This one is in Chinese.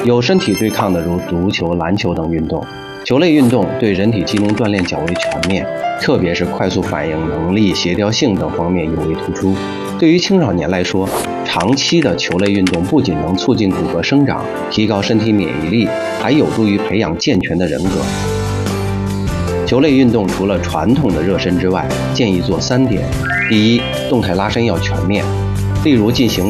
有身体对抗的如足球、篮球等运动。球类运动对人体机能锻炼较为全面，特别是快速反应能力、协调性等方面尤为突出。对于青少年来说，长期的球类运动不仅能促进骨骼生长，提高身体免疫力，还有助于培养健全的人格。球类运动除了传统的热身之外，建议做3点：第一，动态拉伸要全面，例如进行